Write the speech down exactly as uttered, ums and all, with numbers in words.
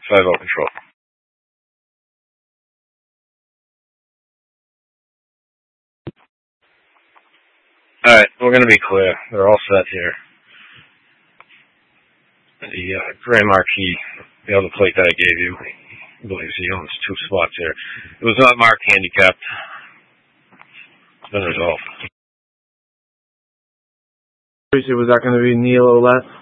five oh control. Alright, we're going to be clear. They're all set here. The uh, Gray Marquis, the other plate that I gave you, I believe he owns two spots here. It was not marked handicapped. It's been resolved. Was that going to be Neil Olette?